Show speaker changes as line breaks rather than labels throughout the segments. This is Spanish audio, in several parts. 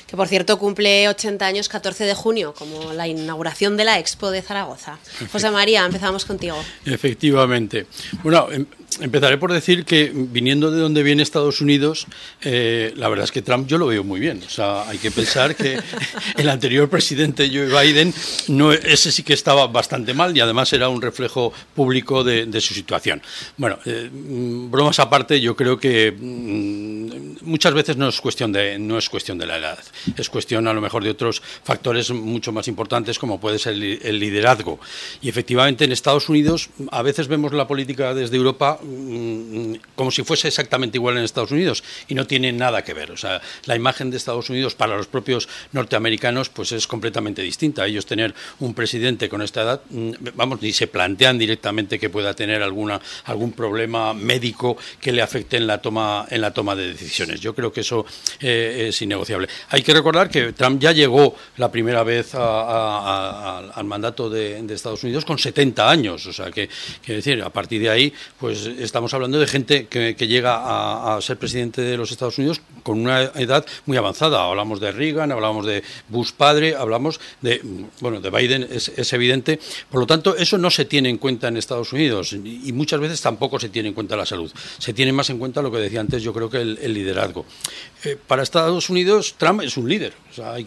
que por cierto cumple 80 años 14 de junio, como la inauguración de la Expo de Zaragoza. José María, empezamos contigo.
Efectivamente. Bueno, empezaré por decir que viniendo de donde viene Estados Unidos, la verdad es que Trump yo lo veo muy bien. O sea, hay que pensar que el anterior presidente Joe Biden, ese sí que estaba bastante mal y además era un reflejo público de su situación. Bueno, bromas aparte, yo creo que muchas veces no es cuestión de la edad, es cuestión a lo mejor de otros factores mucho más importantes como puede ser el liderazgo. Y efectivamente en Estados Unidos a veces vemos la política desde Europa como si fuese exactamente igual en Estados Unidos y no tiene nada que ver. O sea, la imagen de Estados Unidos para los propios norteamericanos pues es completamente distinta. Ellos tener un presidente con esta edad, vamos, ni se plantean directamente que pueda tener algún problema médico que le afecte en la toma de decisiones. Yo creo que eso es innegociable. Hay que recordar que Trump ya llegó la primera vez al mandato de Estados Unidos con 70 años. O sea, que decir, a partir de ahí, pues estamos hablando de gente que llega a ser presidente de los Estados Unidos con una edad muy avanzada. Hablamos de Reagan, hablamos de Bush padre, hablamos de Biden, es evidente. Por lo tanto, eso no se tiene en cuenta en Estados Unidos y muchas veces tampoco se tiene en cuenta la salud. Se tiene más en cuenta lo que decía antes, yo creo que el liderazgo. Para Estados Unidos, Trump es un líder. O sea,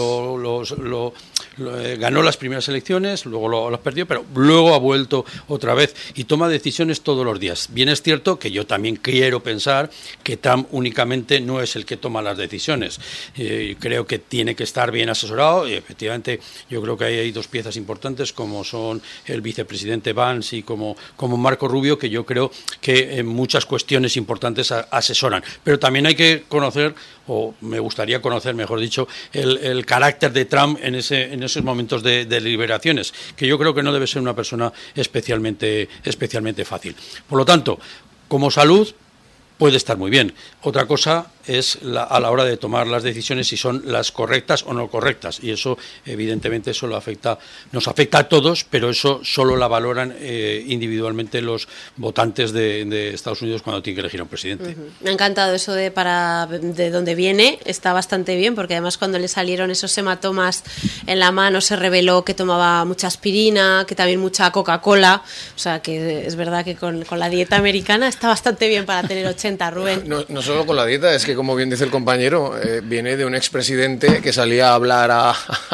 ganó las primeras elecciones, luego las perdió, pero luego ha vuelto otra vez y toma decisiones todos los días. Bien es cierto que yo también quiero pensar que Trump únicamente no es el que toma las decisiones. Creo que tiene que estar bien asesorado y efectivamente yo creo que hay dos piezas importantes como son el vicepresidente Vance y como Marco Rubio, que yo creo que en muchas cuestiones importantes asesoran. Pero también hay que conocer, o me gustaría conocer, mejor dicho, el carácter de Trump en esos momentos de deliberaciones, que yo creo que no debe ser una persona especialmente fácil. Por lo tanto, como salud puede estar muy bien. Otra cosa es a la hora de tomar las decisiones si son las correctas o no correctas. Y eso, evidentemente, nos afecta a todos, pero eso solo la valoran individualmente los votantes de Estados Unidos cuando tienen que elegir a un presidente.
Me ha encantado eso de dónde viene. Está bastante bien, porque además cuando le salieron esos hematomas en la mano se reveló que tomaba mucha aspirina, que también mucha Coca-Cola. O sea, que es verdad que con la dieta americana está bastante bien para tener 80, Rubén.
No solo con la dieta, es que como bien dice el compañero, viene de un expresidente que salía a hablar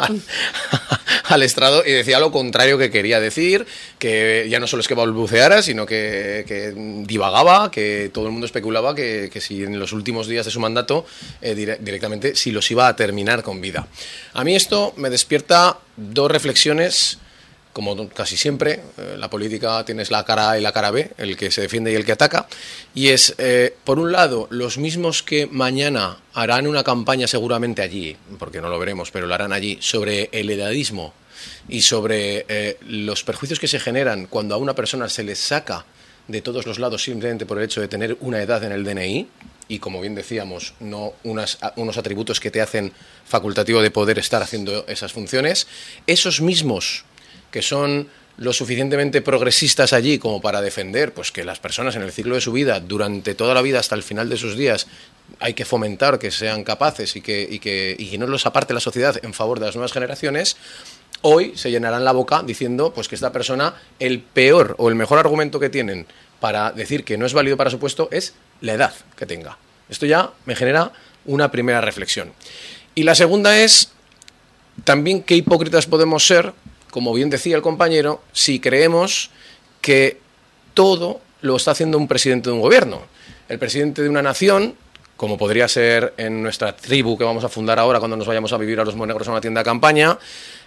al estrado y decía lo contrario que quería decir, que ya no solo es que balbuceara, sino que divagaba, que todo el mundo especulaba que si en los últimos días de su mandato directamente si los iba a terminar con vida. A mí esto me despierta dos reflexiones. Como casi siempre, la política tienes la cara A y la cara B, el que se defiende y el que ataca, y es, por un lado, los mismos que mañana harán una campaña seguramente allí, porque no lo veremos, pero lo harán allí, sobre el edadismo y sobre los perjuicios que se generan cuando a una persona se le saca de todos los lados simplemente por el hecho de tener una edad en el DNI, y como bien decíamos, no unos atributos que te hacen facultativo de poder estar haciendo esas funciones. Esos mismos que son lo suficientemente progresistas allí como para defender pues que las personas en el ciclo de su vida, durante toda la vida hasta el final de sus días, hay que fomentar que sean capaces y que no los aparte la sociedad en favor de las nuevas generaciones. Hoy se llenarán la boca diciendo pues que esta persona, el peor o el mejor argumento que tienen para decir que no es válido para su puesto es la edad que tenga. Esto ya me genera una primera reflexión. Y la segunda es también qué hipócritas podemos ser, como bien decía el compañero, si creemos que todo lo está haciendo un presidente de un gobierno. El presidente de una nación, como podría ser en nuestra tribu que vamos a fundar ahora cuando nos vayamos a vivir a Los Monegros a una tienda de campaña,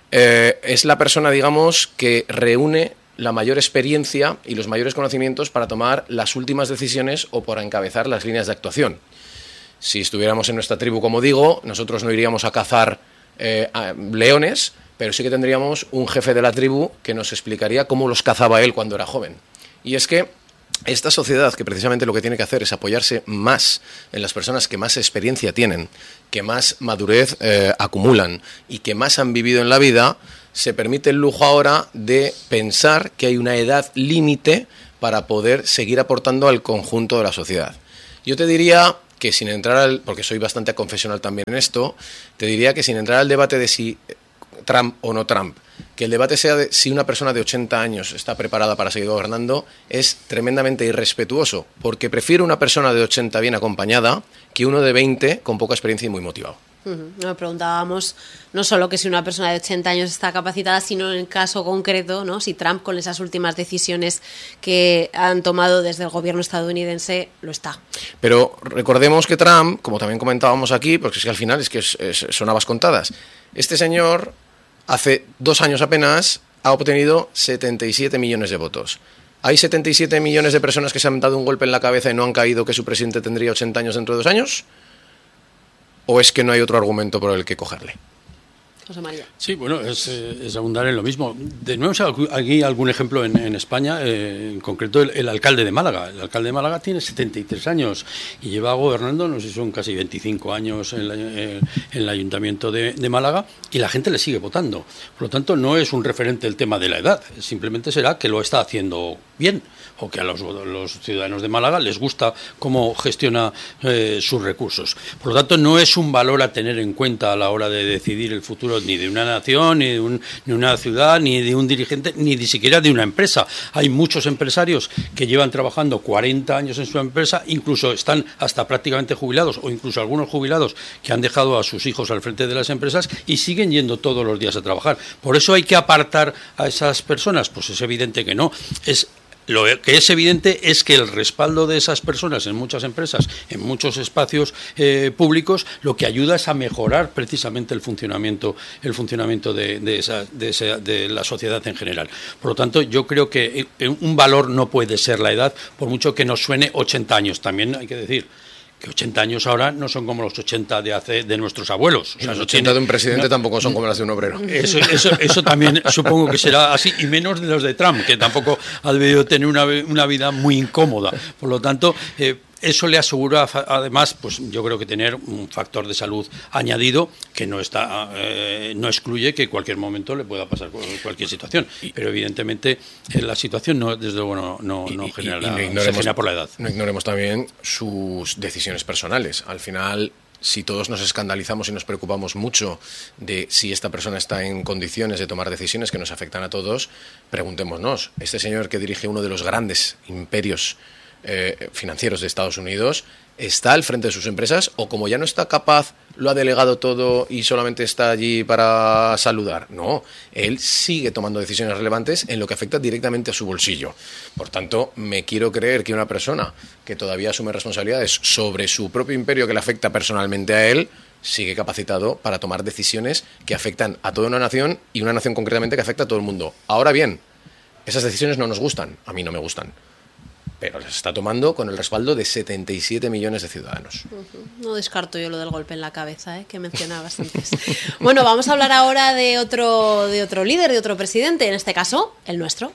es la persona, digamos, que reúne la mayor experiencia y los mayores conocimientos para tomar las últimas decisiones o para encabezar las líneas de actuación. Si estuviéramos en nuestra tribu, como digo, nosotros no iríamos a cazar leones, pero sí que tendríamos un jefe de la tribu que nos explicaría cómo los cazaba él cuando era joven. Y es que esta sociedad, que precisamente lo que tiene que hacer es apoyarse más en las personas que más experiencia tienen, que más madurez acumulan y que más han vivido en la vida, se permite el lujo ahora de pensar que hay una edad límite para poder seguir aportando al conjunto de la sociedad. Yo te diría que sin entrar porque soy bastante confesional también en esto, te diría que sin entrar al debate de si Trump o no Trump, que el debate sea de si una persona de 80 años está preparada para seguir gobernando, es tremendamente irrespetuoso, porque prefiero una persona de 80 bien acompañada que uno de 20 con poca experiencia y muy motivado.
Nos preguntábamos no solo que si una persona de 80 años está capacitada, sino en el caso concreto, ¿no? Si Trump, con esas últimas decisiones que han tomado desde el gobierno estadounidense, lo está.
Pero recordemos que Trump, como también comentábamos aquí, porque es que al final son habas contadas, este señor hace 2 años apenas ha obtenido 77 millones de votos. ¿Hay 77 millones de personas que se han dado un golpe en la cabeza y no han caído que su presidente tendría 80 años dentro de 2 años? ¿O es que no hay otro argumento por el que cogerle?
José María. Sí,
bueno, es abundar en lo mismo. De nuevo, aquí algún ejemplo en España, en concreto el alcalde de Málaga. El alcalde de Málaga tiene 73 años y lleva gobernando, no sé si son casi 25 años en el ayuntamiento de Málaga, y la gente le sigue votando. Por lo tanto, no es un referente el tema de la edad, simplemente será que lo está haciendo bien, o que a los ciudadanos de Málaga les gusta cómo gestiona sus recursos. Por lo tanto, no es un valor a tener en cuenta a la hora de decidir el futuro ni de una nación, ni de una ciudad, ni de un dirigente, ni siquiera de una empresa. Hay muchos empresarios que llevan trabajando 40 años en su empresa, incluso están hasta prácticamente jubilados, o incluso algunos jubilados que han dejado a sus hijos al frente de las empresas y siguen yendo todos los días a trabajar. Por eso hay que apartar a esas personas. Pues es evidente que no. Lo que es evidente es que el respaldo de esas personas en muchas empresas, en muchos espacios públicos, lo que ayuda es a mejorar precisamente el funcionamiento de la sociedad en general. Por lo tanto, yo creo que un valor no puede ser la edad, por mucho que nos suene 80 años. También hay que decir que 80 años ahora no son como los 80 de nuestros abuelos.
O sea, los 80 de un presidente tampoco son como las de un obrero.
Eso también supongo que será así, y menos de los de Trump, que tampoco ha debido tener una vida muy incómoda. Por lo tanto, eso le asegura, además, pues yo creo que tener un factor de salud añadido que no excluye que en cualquier momento le pueda pasar cualquier situación. Pero evidentemente la situación desde luego no se genera por la edad.
No ignoremos también sus decisiones personales. Al final, si todos nos escandalizamos y nos preocupamos mucho de si esta persona está en condiciones de tomar decisiones que nos afectan a todos, preguntémonos, este señor que dirige uno de los grandes imperios financieros de Estados Unidos, ¿está al frente de sus empresas o, como ya no está capaz, lo ha delegado todo y solamente está allí para saludar? No, él sigue tomando decisiones relevantes en lo que afecta directamente a su bolsillo. Por tanto, me quiero creer que una persona que todavía asume responsabilidades sobre su propio imperio que le afecta personalmente a él, sigue capacitado para tomar decisiones que afectan a toda una nación, y una nación concretamente que afecta a todo el mundo. Ahora bien, esas decisiones no nos gustan, a mí no me gustan, pero las está tomando con el respaldo de 77 millones de ciudadanos.
No descarto yo lo del golpe en la cabeza, que mencionabas antes. Bueno, vamos a hablar ahora de otro líder, de otro presidente, en este caso, el nuestro.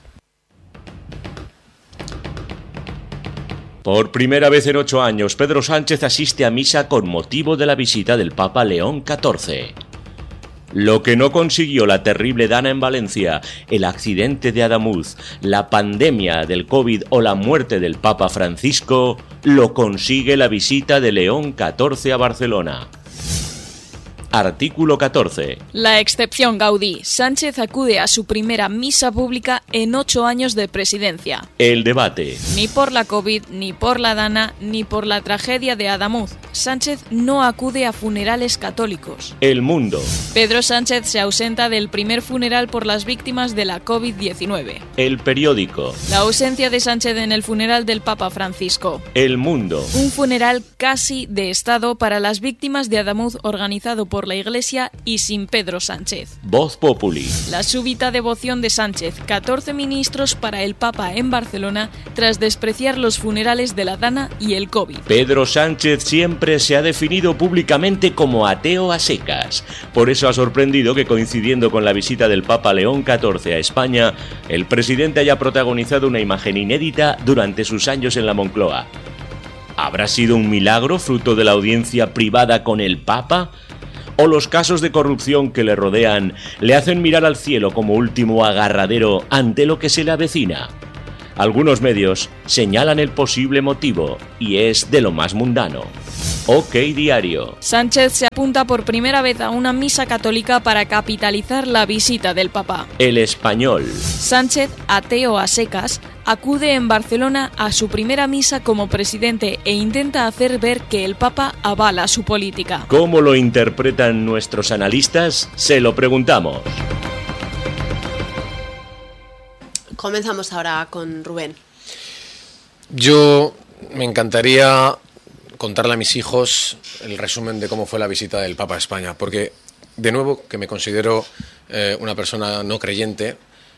Por primera vez en 8 años, Pedro Sánchez asiste a misa con motivo de la visita del Papa León XIV. Lo que no consiguió la terrible Dana en Valencia, el accidente de Adamuz, la pandemia del COVID o la muerte del Papa Francisco, lo consigue la visita de León XIV a Barcelona. Artículo 14.
La excepción Gaudí. Sánchez acude a su primera misa pública en 8 años de presidencia.
El debate.
Ni por la COVID, ni por la Dana, ni por la tragedia de Adamuz, Sánchez no acude a funerales católicos.
El Mundo.
Pedro Sánchez se ausenta del primer funeral por las víctimas de la COVID-19.
El Periódico.
La ausencia de Sánchez en el funeral del Papa Francisco.
El Mundo.
Un funeral casi de Estado para las víctimas de Adamuz organizado por la Iglesia y sin Pedro Sánchez.
Voz Populi.
La súbita devoción de Sánchez, 14 ministros para el Papa en Barcelona tras despreciar los funerales de la Dana y el COVID.
Pedro Sánchez siempre se ha definido públicamente como ateo a secas. Por eso ha sorprendido que, coincidiendo con la visita del Papa León XIV a España, el presidente haya protagonizado una imagen inédita durante sus años en la Moncloa. ¿Habrá sido un milagro fruto de la audiencia privada con el Papa? ¿O los casos de corrupción que le rodean le hacen mirar al cielo como último agarradero ante lo que se le avecina? Algunos medios señalan el posible motivo y es de lo más mundano. OK Diario.
Sánchez se apunta por primera vez a una misa católica para capitalizar la visita del Papa.
El Español.
Sánchez, ateo a secas, acude en Barcelona a su primera misa como presidente e intenta hacer ver que el Papa avala su política.
¿Cómo lo interpretan nuestros analistas? Se lo preguntamos.
Comenzamos ahora con Rubén.
Yo me encantaría contarle a mis hijos el resumen de cómo fue la visita del Papa a España, porque, de nuevo, que me considero una persona no creyente,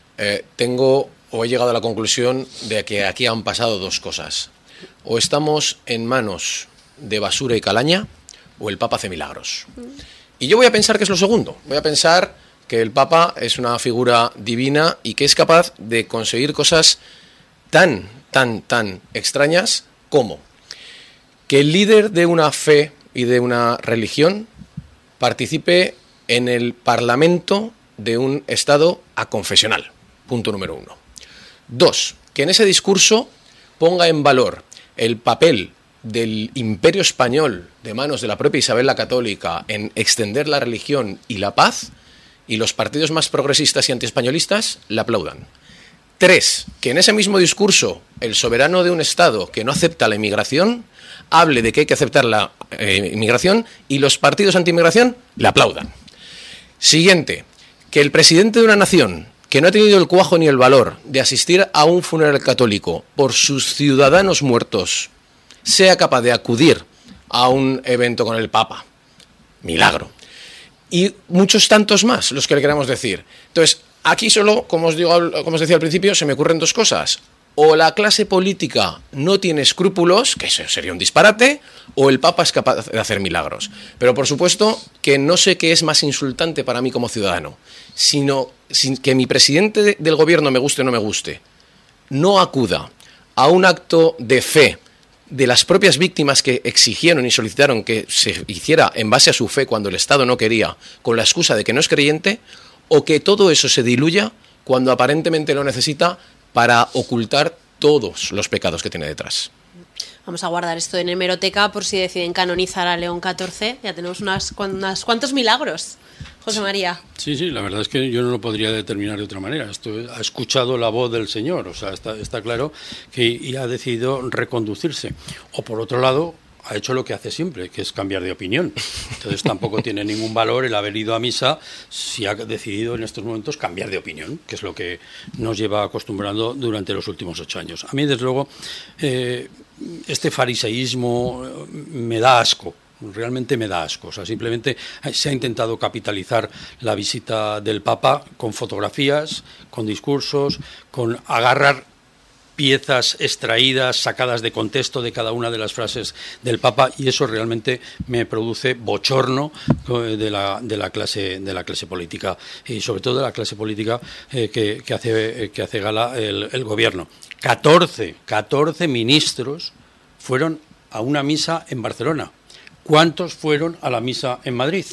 he llegado a la conclusión de que aquí han pasado dos cosas. O estamos en manos de basura y calaña, o el Papa hace milagros. Y yo voy a pensar que es lo segundo. Voy a pensar que el Papa es una figura divina y que es capaz de conseguir cosas tan extrañas como que el líder de una fe y de una religión participe en el Parlamento de un Estado aconfesional. Punto número 1. 2. Que en ese discurso ponga en valor el papel del Imperio Español de manos de la propia Isabel la Católica en extender la religión y la paz, y los partidos más progresistas y antiespañolistas la aplaudan. 3. Que en ese mismo discurso el soberano de un Estado que no acepta la inmigración hable de que hay que aceptar la inmigración y los partidos anti-inmigración la aplaudan. Siguiente. Que el presidente de una nación que no ha tenido el cuajo ni el valor de asistir a un funeral católico por sus ciudadanos muertos sea capaz de acudir a un evento con el Papa. Milagro. Y muchos tantos más, los que le queramos decir. Entonces, aquí solo, como os decía al principio, se me ocurren dos cosas. O la clase política no tiene escrúpulos, que eso sería un disparate, o el Papa es capaz de hacer milagros. Pero por supuesto que no sé qué es más insultante para mí como ciudadano, sino sin que mi presidente del gobierno, me guste o no me guste, no acuda a un acto de fe de las propias víctimas que exigieron y solicitaron que se hiciera en base a su fe cuando el Estado no quería, con la excusa de que no es creyente, o que todo eso se diluya cuando aparentemente lo necesita para ocultar todos los pecados que tiene detrás.
Vamos a guardar esto en hemeroteca por si deciden canonizar a León XIV. Ya tenemos unos cuantos milagros. José María.
Sí, la verdad es que yo no lo podría determinar de otra manera. Ha escuchado la voz del Señor, o sea, está claro que ha decidido reconducirse. O por otro lado, ha hecho lo que hace siempre, que es cambiar de opinión. Entonces tampoco tiene ningún valor el haber ido a misa si ha decidido en estos momentos cambiar de opinión, que es lo que nos lleva acostumbrando durante los últimos 8 años. A mí, desde luego, este fariseísmo me da asco. Realmente me da asco. O sea, simplemente se ha intentado capitalizar la visita del Papa con fotografías, con discursos, con agarrar piezas extraídas, sacadas de contexto de cada una de las frases del Papa, y eso realmente me produce bochorno de la clase política, y sobre todo de la clase política que hace gala el gobierno. 14 ministros fueron a una misa en Barcelona. ¿Cuántos fueron a la misa en Madrid?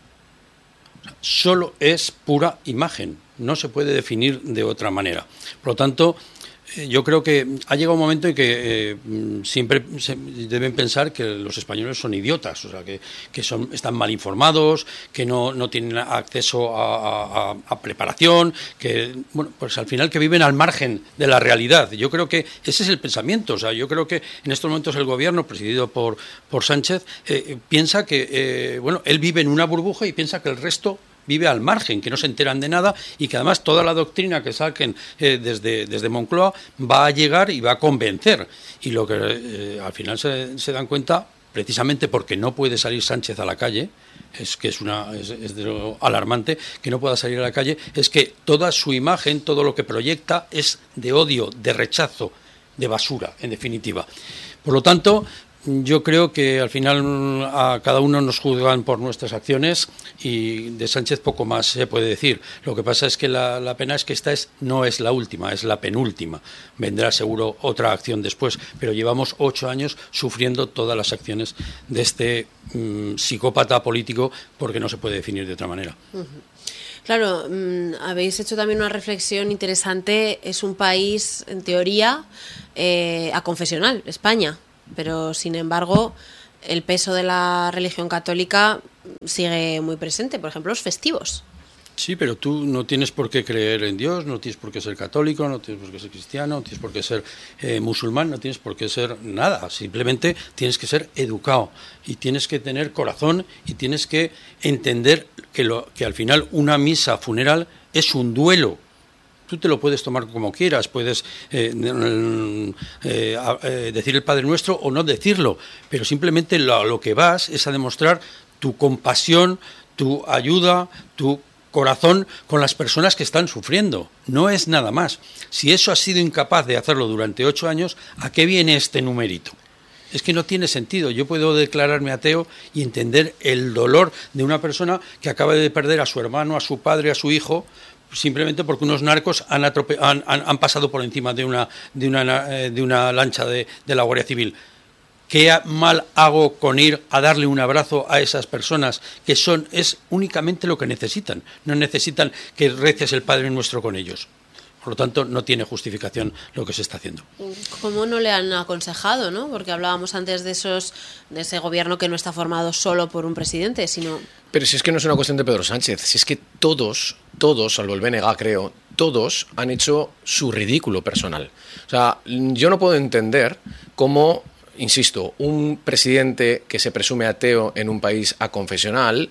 Solo es pura imagen, no se puede definir de otra manera. Por lo tanto, yo creo que ha llegado un momento en que siempre deben pensar que los españoles son idiotas, o sea, que están mal informados, que no tienen acceso a preparación, que, bueno, pues al final que viven al margen de la realidad. Yo creo que ese es el pensamiento. O sea, yo creo que en estos momentos el gobierno, presidido por Sánchez, piensa que, él vive en una burbuja y piensa que el resto vive al margen, que no se enteran de nada, y que además toda la doctrina que saquen desde Moncloa va a llegar y va a convencer. Y lo que al final se dan cuenta, precisamente porque no puede salir Sánchez a la calle, es de lo alarmante que no pueda salir a la calle, es que toda su imagen, todo lo que proyecta es de odio, de rechazo, de basura, en definitiva. Por lo tanto, Yo creo que al final a cada uno nos juzgan por nuestras acciones y de Sánchez poco más se puede decir. Lo que pasa es que la pena es que esta no es la última, es la penúltima. Vendrá seguro otra acción después, pero llevamos 8 años sufriendo todas las acciones de este psicópata político, porque no se puede definir de otra manera.
Claro, habéis hecho también una reflexión interesante. Es un país, en teoría, aconfesional, España. Pero, sin embargo, el peso de la religión católica sigue muy presente, por ejemplo, los festivos.
Sí, pero tú no tienes por qué creer en Dios, no tienes por qué ser católico, no tienes por qué ser cristiano, no tienes por qué ser musulmán, no tienes por qué ser nada. Simplemente tienes que ser educado y tienes que tener corazón y tienes que entender que al final una misa funeral es un duelo. Tú te lo puedes tomar como quieras, puedes decir el Padre Nuestro o no decirlo, pero simplemente lo que vas es a demostrar tu compasión, tu ayuda, tu corazón con las personas que están sufriendo. No es nada más. Si eso has sido incapaz de hacerlo durante 8 años, ¿a qué viene este numerito? Es que no tiene sentido. Yo puedo declararme ateo y entender el dolor de una persona que acaba de perder a su hermano, a su padre, a su hijo, simplemente porque unos narcos han pasado por encima de una lancha de la Guardia Civil. ¿Qué mal hago con ir a darle un abrazo a esas personas que es únicamente lo que necesitan? No necesitan que reces el Padre Nuestro con ellos. Por lo tanto, no tiene justificación lo que se está haciendo.
¿Cómo no le han aconsejado, no? Porque hablábamos antes de ese gobierno que no está formado solo por un presidente, sino...
Pero si es que no es una cuestión de Pedro Sánchez, si es que todos, salvo el BNG creo, todos han hecho su ridículo personal. O sea, yo no puedo entender cómo, insisto, un presidente que se presume ateo en un país aconfesional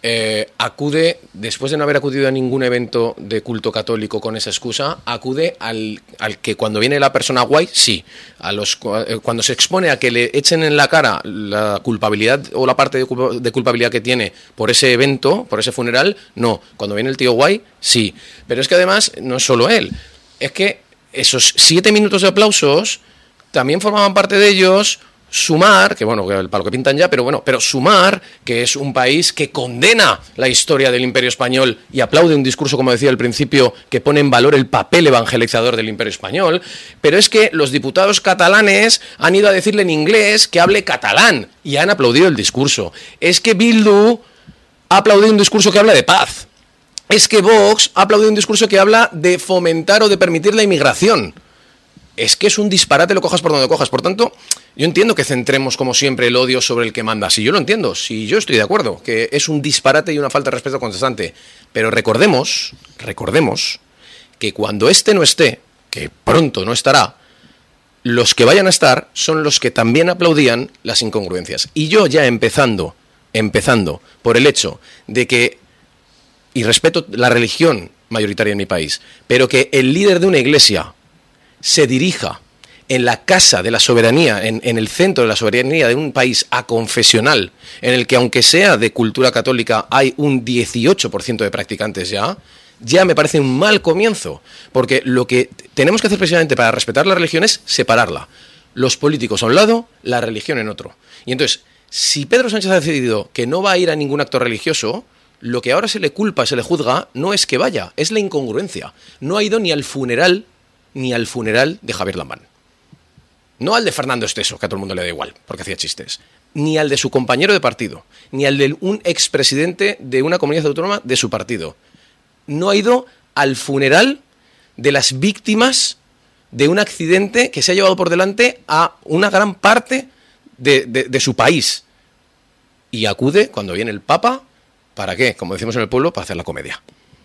acude, después de no haber acudido a ningún evento de culto católico con esa excusa, acude al que cuando viene la persona guay, sí. Cuando se expone a que le echen en la cara la culpabilidad o la parte de culpabilidad que tiene por ese evento, por ese funeral, no. Cuando viene el tío guay, sí. Pero es que además no es solo él. Es que esos 7 minutos de aplausos también formaban parte de ellos Sumar, que bueno, para lo que pintan ya, pero Sumar, que es un país que condena la historia del Imperio Español y aplaude un discurso, como decía al principio, que pone en valor el papel evangelizador del Imperio Español, pero es que los diputados catalanes han ido a decirle en inglés que hable catalán y han aplaudido el discurso. Es que Bildu ha aplaudido un discurso que habla de paz. Es que Vox ha aplaudido un discurso que habla de fomentar o de permitir la inmigración. Es que es un disparate, lo cojas por donde cojas. Por tanto, yo entiendo que centremos, como siempre, el odio sobre el que manda. Si yo lo entiendo, si yo estoy de acuerdo, que es un disparate y una falta de respeto constante. Pero recordemos que cuando este no esté, que pronto no estará, los que vayan a estar son los que también aplaudían las incongruencias. Y yo ya empezando por el hecho de que, y respeto la religión mayoritaria en mi país, pero que el líder de una iglesia se dirija en la casa de la soberanía, en el centro de la soberanía de un país aconfesional, en el que aunque sea de cultura católica hay un 18% de practicantes ya me parece un mal comienzo, porque lo que tenemos que hacer precisamente para respetar la religión es separarla. Los políticos a un lado, la religión en otro. Y entonces, si Pedro Sánchez ha decidido que no va a ir a ningún acto religioso, lo que ahora se le culpa, se le juzga, no es que vaya, es la incongruencia. No ha ido ni al funeral de Javier Lambán. No al de Fernando Esteso, que a todo el mundo le da igual, porque hacía chistes. Ni al de su compañero de partido. Ni al de un expresidente de una comunidad autónoma de su partido. No ha ido al funeral de las víctimas de un accidente que se ha llevado por delante a una gran parte de su país. Y acude cuando viene el Papa, ¿para qué? Como decimos en el pueblo, para hacer la comedia.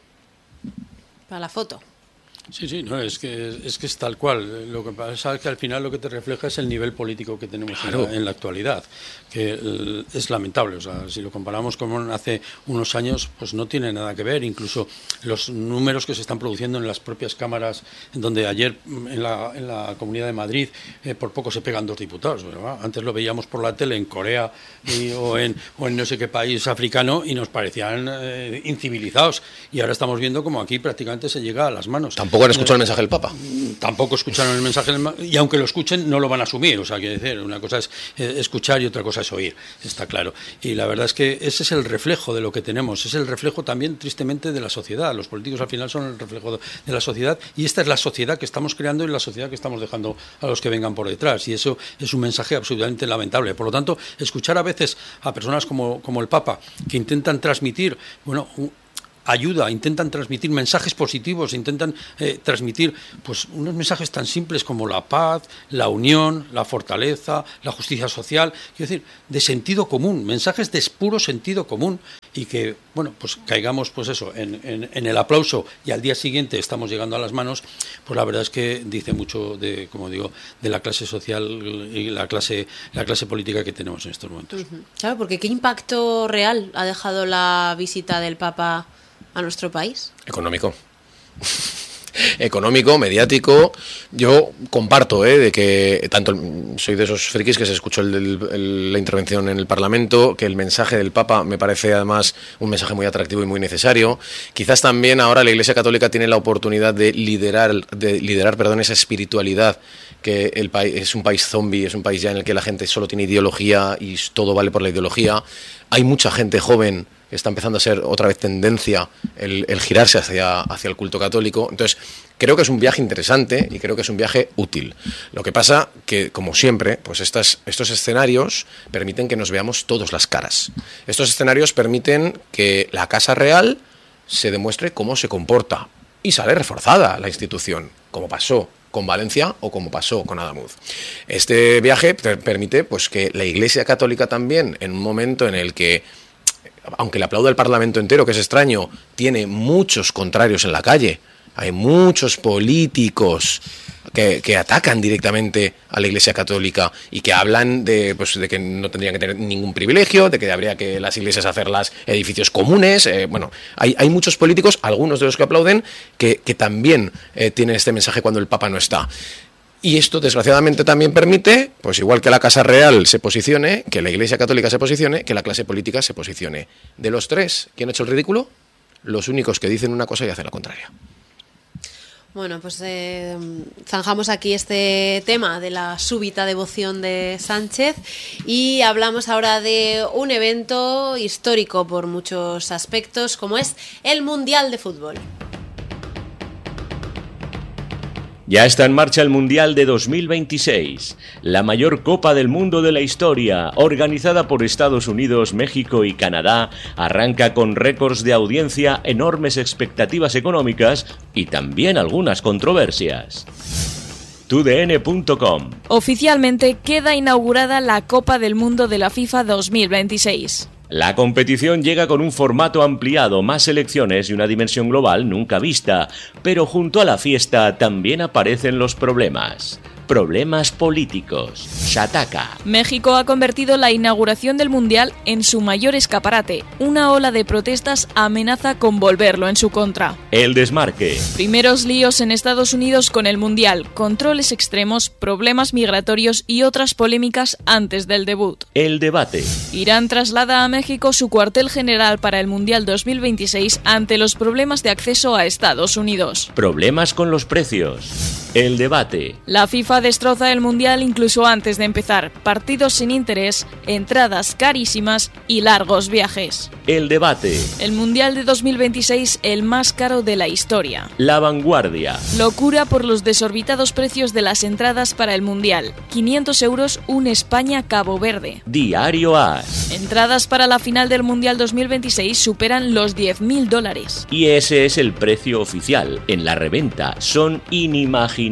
Para la foto.
Sí, no, es que es tal cual. Lo que pasa es que al final lo que te refleja es el nivel político que tenemos en la actualidad, que es lamentable. O sea, si lo comparamos con hace unos años, pues no tiene nada que ver. Incluso los números que se están produciendo en las propias cámaras, donde ayer en la Comunidad de Madrid por poco se pegan 2 diputados, ¿verdad? Antes lo veíamos por la tele en Corea o en no sé qué país africano y nos parecían incivilizados. Y ahora estamos viendo como aquí prácticamente se llega a las manos.
Tampoco tampoco han escuchado el mensaje del Papa.
Tampoco escucharon el mensaje y aunque lo escuchen no lo van a asumir, o sea, quiere decir, una cosa es escuchar y otra cosa es oír, está claro. Y la verdad es que ese es el reflejo de lo que tenemos, es el reflejo también tristemente de la sociedad. Los políticos al final son el reflejo de la sociedad y esta es la sociedad que estamos creando y la sociedad que estamos dejando a los que vengan por detrás, y eso es un mensaje absolutamente lamentable. Por lo tanto, escuchar a veces a personas como el Papa que intentan transmitir, bueno, intentan transmitir mensajes positivos, intentan transmitir pues unos mensajes tan simples como la paz, la unión, la fortaleza, la justicia social, quiero decir, de sentido común, mensajes de puro sentido común, y que, bueno, pues caigamos pues eso, en el aplauso y al día siguiente estamos llegando a las manos, pues la verdad es que dice mucho de, como digo, de la clase social y la clase política que tenemos en estos momentos.
Claro, porque ¿qué impacto real ha dejado la visita del Papa a nuestro país?
Económico, mediático. Yo comparto de que tanto soy de esos frikis que se escuchó la intervención en el Parlamento, que el mensaje del Papa me parece además un mensaje muy atractivo y muy necesario. Quizás también ahora la Iglesia Católica tiene la oportunidad de liderar esa espiritualidad, que el país es un país zombie, es un país ya en el que la gente solo tiene ideología y todo vale por la ideología. Hay mucha gente joven que está empezando a ser otra vez tendencia el girarse hacia el culto católico. Entonces, creo que es un viaje interesante y creo que es un viaje útil. Lo que pasa que, como siempre, pues estos escenarios permiten que nos veamos todas las caras. Estos escenarios permiten que la Casa Real se demuestre cómo se comporta y sale reforzada la institución, como pasó con Valencia o como pasó con Adamuz. Este viaje permite pues que la Iglesia Católica también, en un momento en el que, aunque le aplauda el Parlamento entero, que es extraño, tiene muchos contrarios en la calle, hay muchos políticos que atacan directamente a la Iglesia Católica y que hablan de que no tendrían que tener ningún privilegio, de que habría que las iglesias hacerlas edificios comunes. Hay muchos políticos, algunos de los que aplauden, que también tienen este mensaje cuando el Papa no está. Y esto, desgraciadamente, también permite, pues igual que la Casa Real se posicione, que la Iglesia Católica se posicione, que la clase política se posicione. De los tres, ¿quién ha hecho el ridículo? Los únicos que dicen una cosa y hacen la contraria.
Bueno, pues zanjamos aquí este tema de la súbita devoción de Sánchez y hablamos ahora de un evento histórico por muchos aspectos, como es el Mundial de Fútbol.
Ya está en marcha el Mundial de 2026, la mayor Copa del Mundo de la historia, organizada por Estados Unidos, México y Canadá, arranca con récords de audiencia, enormes expectativas económicas y también algunas controversias. TUDN.com.
Oficialmente queda inaugurada la Copa del Mundo de la FIFA 2026.
La competición llega con un formato ampliado, más selecciones y una dimensión global nunca vista, pero junto a la fiesta también aparecen los problemas. Problemas políticos. Shataka.
México ha convertido la inauguración del Mundial en su mayor escaparate. Una ola de protestas amenaza con volverlo en su contra.
El desmarque.
Primeros líos en Estados Unidos con el Mundial, controles extremos, problemas migratorios y otras polémicas antes del debut.
El debate.
Irán traslada a México su cuartel general para el Mundial 2026 ante los problemas de acceso a Estados Unidos.
Problemas con los precios. El debate.
La FIFA destroza el Mundial incluso antes de empezar. Partidos sin interés, entradas carísimas y largos viajes.
El debate.
El Mundial de 2026, el más caro de la historia.
La vanguardia.
Locura por los desorbitados precios de las entradas para el Mundial. 500 euros un España-Cabo Verde.
Diario AS.
Entradas para la final del Mundial 2026 superan los $10.000.
Y ese es el precio oficial. En la reventa son inimaginables.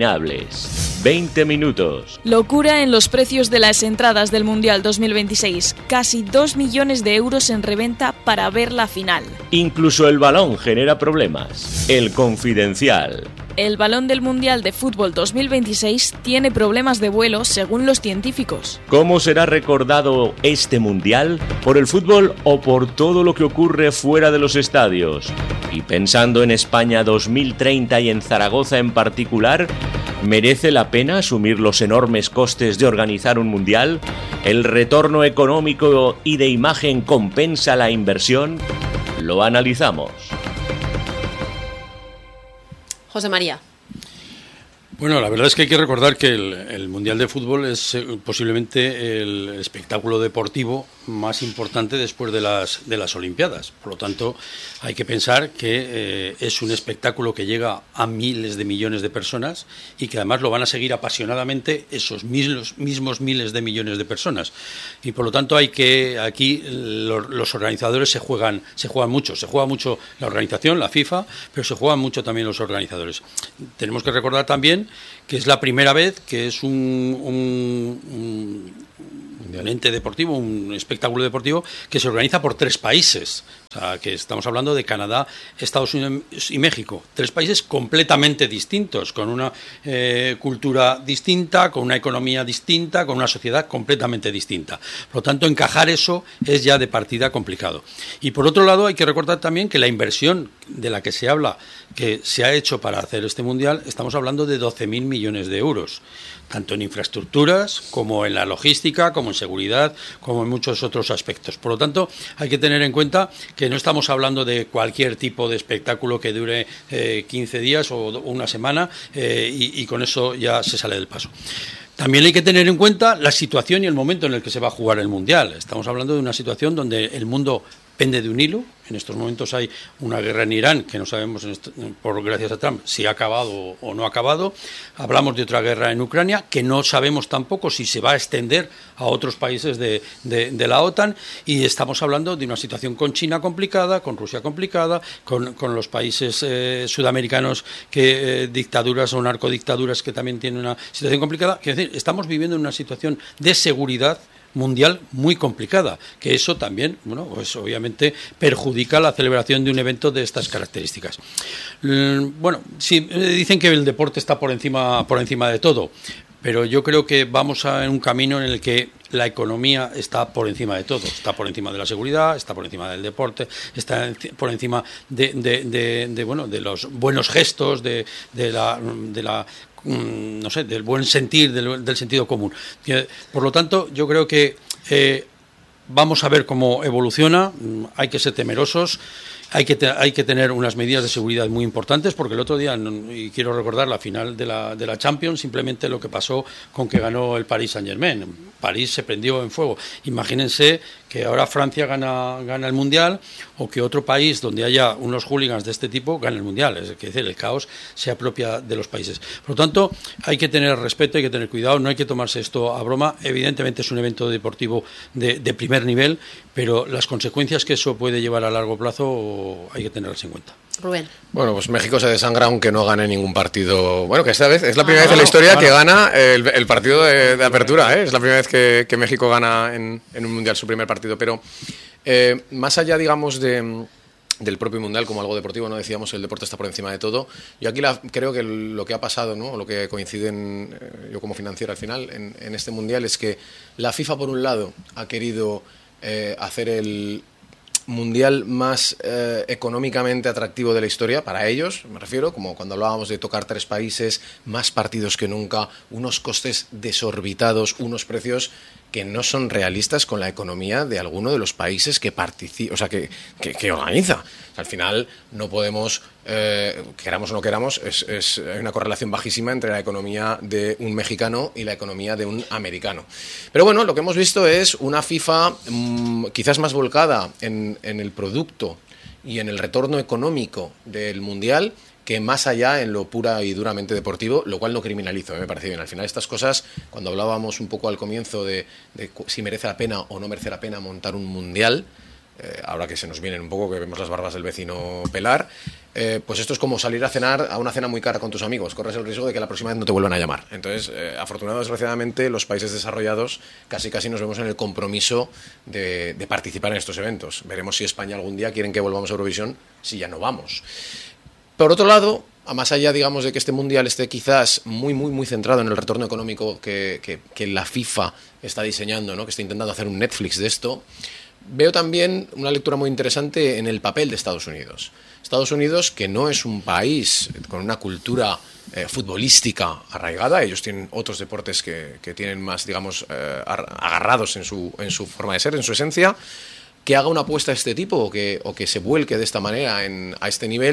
20 minutos.
Locura en los precios de las entradas del Mundial 2026. Casi 2 millones de euros en reventa para ver la final.
Incluso el balón genera problemas. El Confidencial.
El balón del Mundial de Fútbol 2026 tiene problemas de vuelo según los científicos.
¿Cómo será recordado este Mundial? ¿Por el fútbol o por todo lo que ocurre fuera de los estadios? Y pensando en España 2030 y en Zaragoza en particular, ¿merece la pena asumir los enormes costes de organizar un Mundial? ¿El retorno económico y de imagen compensa la inversión? Lo analizamos.
José María.
Bueno, la verdad es que hay que recordar que el Mundial de Fútbol es posiblemente el espectáculo deportivo más importante después de las Olimpiadas. Por lo tanto, hay que pensar que es un espectáculo que llega a miles de millones de personas y que además lo van a seguir apasionadamente esos mismos miles de millones de personas. Y por lo tanto, aquí los organizadores se juegan mucho. Se juega mucho la organización, la FIFA, pero se juegan mucho también los organizadores. Tenemos que recordar también que es la primera vez que es un ente deportivo, un espectáculo deportivo que se organiza por 3 países. O sea, que estamos hablando de Canadá, Estados Unidos y México. 3 países completamente distintos, con una cultura distinta, con una economía distinta, con una sociedad completamente distinta. Por lo tanto, encajar eso es ya de partida complicado. Y por otro lado, hay que recordar también que la inversión de la que se habla, que se ha hecho para hacer este Mundial, estamos hablando de 12.000 millones de euros, tanto en infraestructuras como en la logística, como en seguridad, como en muchos otros aspectos. Por lo tanto, hay que tener en cuenta que no estamos hablando de cualquier tipo de espectáculo que dure 15 días o una semana y con eso ya se sale del paso. También hay que tener en cuenta la situación y el momento en el que se va a jugar el Mundial. Estamos hablando de una situación donde el mundo pende de un hilo. En estos momentos hay una guerra en Irán que no sabemos, gracias a Trump, si ha acabado o no ha acabado. Hablamos de otra guerra en Ucrania que no sabemos tampoco si se va a extender a otros países de la OTAN. Y estamos hablando de una situación con China complicada, con Rusia complicada, con los países sudamericanos, dictaduras o narcodictaduras que también tienen una situación complicada. Es decir, estamos viviendo en una situación de seguridad mundial muy complicada, que eso también, pues obviamente perjudica la celebración de un evento de estas características. Bueno, sí, dicen que el deporte está por encima de todo, pero yo creo que vamos en un camino en el que la economía está por encima de todo, está por encima de la seguridad, está por encima del deporte, está por encima de los buenos gestos, no sé, del buen sentir, del sentido común. Por lo tanto, yo creo que vamos a ver cómo evoluciona. Hay que ser temerosos. Hay que tener unas medidas de seguridad muy importantes, porque el otro día, y quiero recordar la final de la Champions, simplemente lo que pasó con que ganó el Paris Saint-Germain. París se prendió en fuego. Imagínense que ahora Francia gana el Mundial, o que otro país donde haya unos hooligans de este tipo gane el Mundial. Es decir, el caos se apropia de los países. Por lo tanto, hay que tener respeto, hay que tener cuidado, no hay que tomarse esto a broma. Evidentemente es un evento deportivo de primer nivel, pero las consecuencias que eso puede llevar a largo plazo hay que tenerlas en cuenta.
Rubén.
Bueno, pues México se desangra aunque no gane ningún partido. Bueno, que esta vez es la primera vez en la historia que gana el partido de apertura, ¿eh? Es la primera vez que México gana en un Mundial su primer partido. Pero más allá, digamos, del propio Mundial como algo deportivo, no decíamos el deporte está por encima de todo. Yo aquí creo que lo que ha pasado, ¿no? Lo que coinciden yo como financiero al final en este Mundial es que la FIFA, por un lado, ha querido hacer el Mundial más económicamente atractivo de la historia, para ellos, me refiero, como cuando hablábamos de tocar 3 países, más partidos que nunca, unos costes desorbitados, unos precios que no son realistas con la economía de alguno de los países que participa, o sea, que organiza. Al final no podemos, queramos o no queramos, hay una correlación bajísima entre la economía de un mexicano y la economía de un americano. Pero bueno, lo que hemos visto es una FIFA quizás más volcada en el producto y en el retorno económico del Mundial, que más allá en lo pura y duramente deportivo, lo cual no criminalizo, me parece bien. Al final estas cosas, cuando hablábamos un poco al comienzo de si merece la pena o no merece la pena montar un Mundial, ahora que se nos vienen un poco, que vemos las barbas del vecino pelar, pues esto es como salir a cenar a una cena muy cara con tus amigos. Corres el riesgo de que la próxima vez no te vuelvan a llamar. Entonces, afortunadamente, desgraciadamente, los países desarrollados casi nos vemos en el compromiso de participar en estos eventos. Veremos si España algún día quieren que volvamos a Eurovisión, si ya no vamos. Por otro lado, a más allá, digamos, de que este Mundial esté quizás muy centrado en el retorno económico que la FIFA está diseñando, ¿no? Que está intentando hacer un Netflix de esto, veo también una lectura muy interesante en el papel de Estados Unidos. Estados Unidos, que no es un país con una cultura futbolística arraigada, ellos tienen otros deportes que tienen más, digamos, agarrados en su forma de ser, en su esencia, que haga una apuesta de este tipo o que se vuelque de esta manera a este nivel,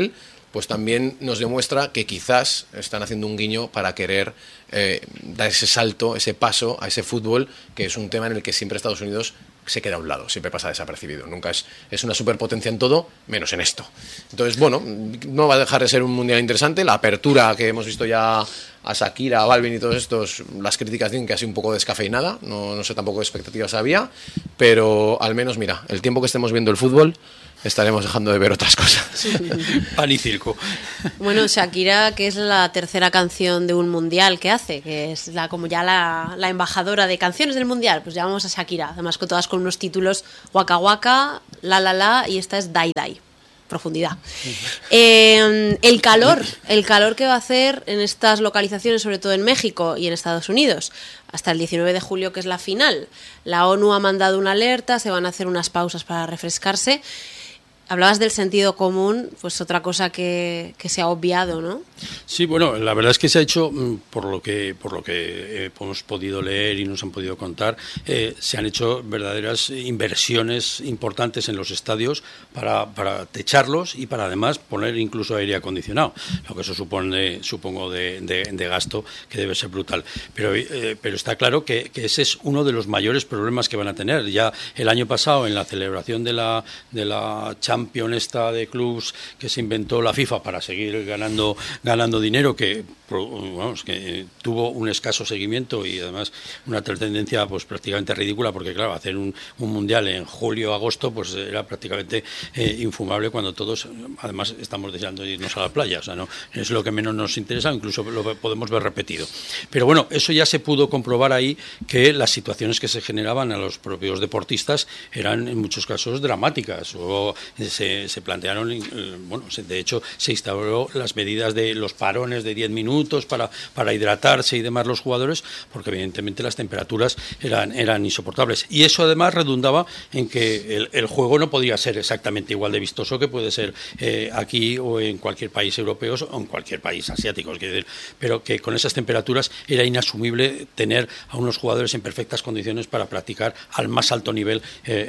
pues también nos demuestra que quizás están haciendo un guiño para querer dar ese salto, ese paso a ese fútbol, que es un tema en el que siempre Estados Unidos se queda a un lado, siempre pasa desapercibido. Nunca es una superpotencia en todo, menos en esto. Entonces, bueno, no va a dejar de ser un mundial interesante. La apertura que hemos visto ya a Shakira, a Balvin y todos estos, las críticas dicen que ha sido un poco descafeinada, no sé tampoco qué expectativas había, pero al menos, mira, el tiempo que estemos viendo el fútbol, estaremos dejando de ver otras cosas.
Pan y circo.
Bueno, Shakira, que es la tercera canción de un mundial que hace, que es como ya la embajadora de canciones del mundial, pues llamamos a Shakira, además con todas con unos títulos Waka Waka, La, y esta es Dai Dai. Profundidad. El calor que va a hacer en estas localizaciones, sobre todo en México y en Estados Unidos, hasta el 19 de julio, que es la final. La ONU ha mandado una alerta, se van a hacer unas pausas para refrescarse. Hablabas del sentido común, pues otra cosa que se ha obviado, ¿no?
Sí, bueno, la verdad es que se ha hecho, por lo que hemos podido leer y nos han podido contar, se han hecho verdaderas inversiones importantes en los estadios para techarlos y para además poner incluso aire acondicionado, lo que eso supone, supongo, de gasto que debe ser brutal. Pero está claro que ese es uno de los mayores problemas que van a tener. Ya el año pasado, en la celebración de la Champions de clubs que se inventó la FIFA para seguir ganando dinero, que tuvo un escaso seguimiento y además una tendencia pues prácticamente ridícula, porque claro, hacer un mundial en julio, agosto, pues era prácticamente infumable, cuando todos además estamos deseando irnos a la playa. O sea, no es lo que menos nos interesa, incluso lo podemos ver repetido. Pero bueno, eso ya se pudo comprobar ahí, que las situaciones que se generaban a los propios deportistas eran en muchos casos dramáticas. O se plantearon, de hecho se instauró las medidas de los parones de 10 minutos para hidratarse y demás los jugadores, porque evidentemente las temperaturas eran insoportables. Y eso además redundaba en que el juego no podía ser exactamente igual de vistoso que puede ser aquí o en cualquier país europeo o en cualquier país asiático, pero que con esas temperaturas era inasumible tener a unos jugadores en perfectas condiciones para practicar al más alto nivel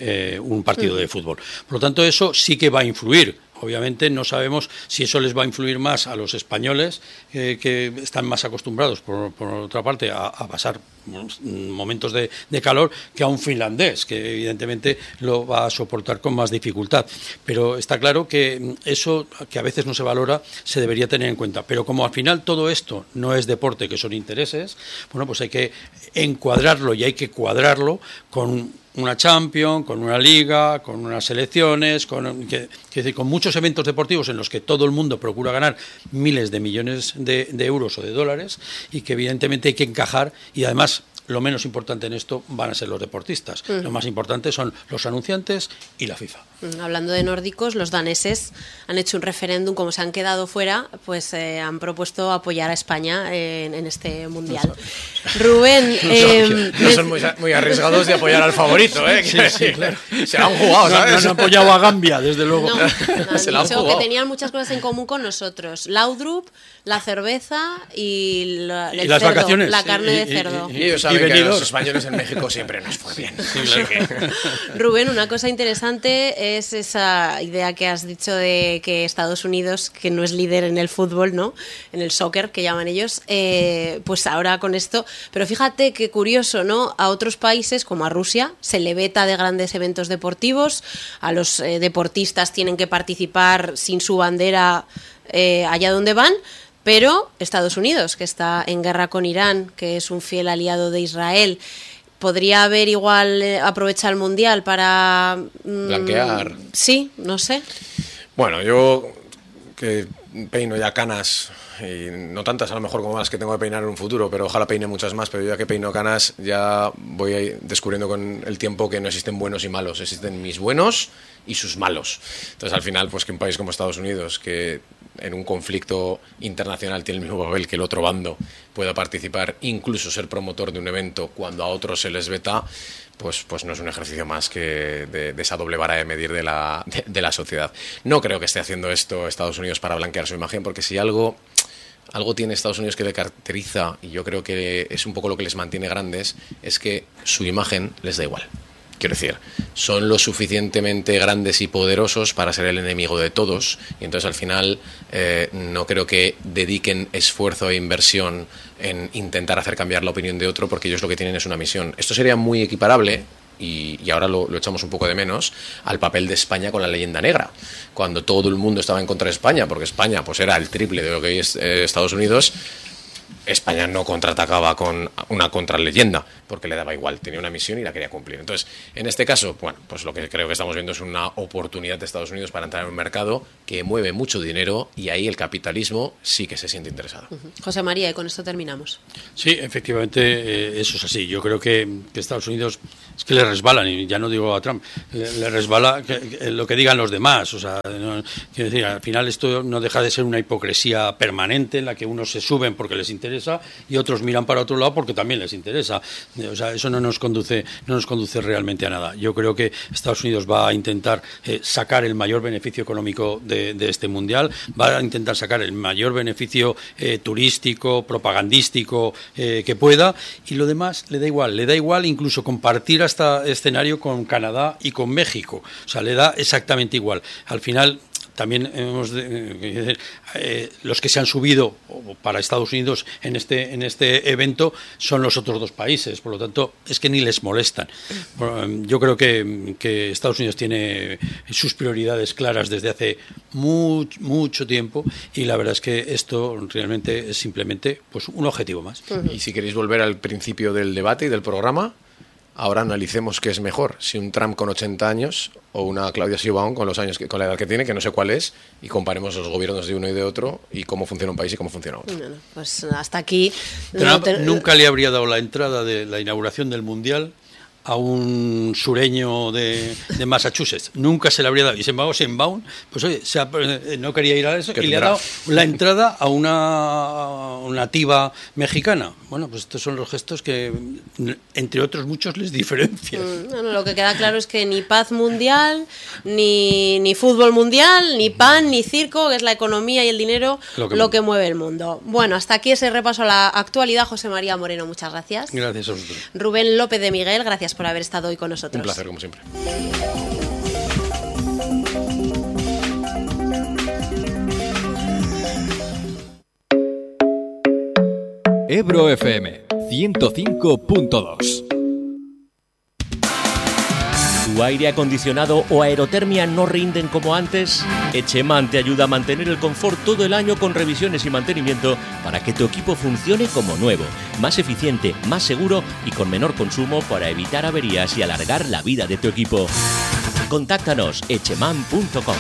un partido de fútbol. Por lo tanto, eso sí que va a influir. Obviamente no sabemos si eso les va a influir más a los españoles, que están más acostumbrados, por otra parte, a pasar momentos de calor, que a un finlandés, que evidentemente lo va a soportar con más dificultad. Pero está claro que eso, que a veces no se valora, se debería tener en cuenta. Pero como al final todo esto no es deporte, que son intereses, bueno, pues hay que encuadrarlo y hay que cuadrarlo con una Champions, con una Liga, con unas selecciones, con muchos eventos deportivos en los que todo el mundo procura ganar miles de millones de euros o de dólares, y que evidentemente hay que encajar. Y además, lo menos importante en esto van a ser los deportistas. Lo más importante son los anunciantes y la FIFA.
Hablando de nórdicos, los daneses han hecho un referéndum. Como se han quedado fuera, pues han propuesto apoyar a España en este mundial. Rubén,
no son muy arriesgados de apoyar al favorito, ¿eh?
Sí, claro.
Se la han jugado, ¿sabes?
No han apoyado a Gambia, desde luego.
No,
Se la han
dicho
jugado.
que tenían muchas cosas en común con nosotros: Laudrup, la cerveza y
las
cerdo,
vacaciones,
la carne de cerdo.
Y ellos saben que a los españoles en México siempre nos fue bien. Así que...
Rubén, una cosa interesante es esa idea que has dicho de que Estados Unidos, que no es líder en el fútbol, ¿no?, en el soccer, que llaman ellos, pues ahora con esto. Pero fíjate qué curioso, ¿no? A otros países, como a Rusia, se le veta de grandes eventos deportivos, a los deportistas tienen que participar sin su bandera allá donde van. Pero Estados Unidos, que está en guerra con Irán, que es un fiel aliado de Israel, ¿podría haber igual aprovechado el Mundial para...
blanquear?
Sí, no sé.
Bueno, yo que peino ya canas, y no tantas a lo mejor como las que tengo que peinar en un futuro, pero ojalá peine muchas más. Pero yo, ya que peino canas, ya voy descubriendo con el tiempo que no existen buenos y malos, existen mis buenos y sus malos. Entonces, al final, pues que un país como Estados Unidos, que en un conflicto internacional tiene el mismo papel que el otro bando, pueda participar, incluso ser promotor de un evento cuando a otros se les veta, pues no es un ejercicio más que de esa doble vara de medir de la sociedad. No creo que esté haciendo esto Estados Unidos para blanquear su imagen, porque si algo tiene Estados Unidos que le caracteriza, y yo creo que es un poco lo que les mantiene grandes, es que su imagen les da igual. Quiero decir, son lo suficientemente grandes y poderosos para ser el enemigo de todos, y entonces al final no creo que dediquen esfuerzo e inversión en intentar hacer cambiar la opinión de otro, porque ellos lo que tienen es una misión. Esto sería muy equiparable, y ahora lo echamos un poco de menos, al papel de España con la leyenda negra, cuando todo el mundo estaba en contra de España, porque España pues era el triple de lo que hoy es Estados Unidos. España no contraatacaba con una contraleyenda, porque le daba igual, tenía una misión y la quería cumplir. Entonces, en este caso, bueno, pues lo que creo que estamos viendo es una oportunidad de Estados Unidos para entrar en un mercado que mueve mucho dinero, y ahí el capitalismo sí que se siente interesado.
José María, y con esto terminamos.
Sí, efectivamente, eso es así. Yo creo que Estados Unidos es que le resbalan, y ya no digo a Trump, le resbala lo que digan los demás. O sea, quiero decir, al final esto no deja de ser una hipocresía permanente en la que unos se suben porque les interesa y otros miran para otro lado porque también les interesa. O sea, eso no nos conduce realmente a nada. Yo creo que Estados Unidos va a intentar sacar el mayor beneficio económico de este mundial, va a intentar sacar el mayor beneficio turístico, propagandístico que pueda, y lo demás le da igual incluso compartir hasta escenario con Canadá y con México. O sea, le da exactamente igual. Al final también los que se han subido para Estados Unidos en este evento son los otros dos países, por lo tanto es que ni les molestan. Yo creo que Estados Unidos tiene sus prioridades claras desde hace mucho tiempo, y la verdad es que esto realmente es simplemente pues un objetivo más.
Y si queréis volver al principio del debate y del programa, ahora analicemos qué es mejor, si un Trump con 80 años o una Claudia Sheinbaum con con la edad que tiene, que no sé cuál es, y comparemos los gobiernos de uno y de otro y cómo funciona un país y cómo funciona otro.
Bueno, pues hasta aquí.
Trump nunca le habría dado la entrada de la inauguración del Mundial a un sureño de Massachusetts. Nunca se le habría dado. Y sin embargo, Sheinbaum, pues oye, no quería ir a eso y le ha dado la entrada a una nativa mexicana. Bueno, pues estos son los gestos que, entre otros muchos, les diferencian.
Bueno, lo que queda claro es que ni paz mundial, ni fútbol mundial, ni pan, ni circo, que es la economía y el dinero lo que mueve el mundo. Bueno, hasta aquí ese repaso a la actualidad. José María Moreno, muchas gracias.
Gracias a vosotros.
Rubén López de Miguel, gracias por haber estado hoy con nosotros.
Un placer, como siempre.
Ebro FM 105.2.
¿Tu aire acondicionado o aerotermia no rinden como antes? Echeman te ayuda a mantener el confort todo el año con revisiones y mantenimiento para que tu equipo funcione como nuevo, más eficiente, más seguro y con menor consumo para evitar averías y alargar la vida de tu equipo. Contáctanos echeman.com.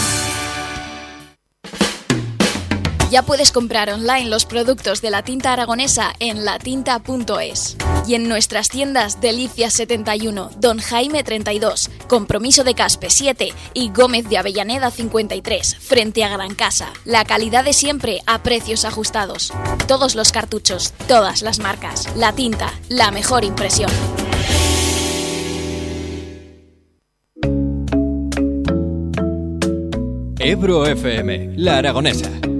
Ya puedes comprar online los productos de la tinta aragonesa en latinta.es y en nuestras tiendas Delicias 71, Don Jaime 32, Compromiso de Caspe 7 y Gómez de Avellaneda 53, frente a Gran Casa. La calidad de siempre a precios ajustados. Todos los cartuchos, todas las marcas. La Tinta, la mejor impresión.
Ebro FM, La Aragonesa.